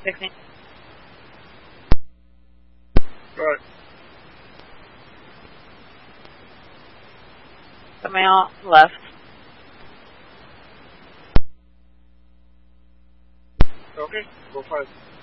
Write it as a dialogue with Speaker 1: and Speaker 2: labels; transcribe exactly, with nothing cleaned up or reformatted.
Speaker 1: Picnic.
Speaker 2: Right.
Speaker 1: Coming out left.
Speaker 2: Okay, go five.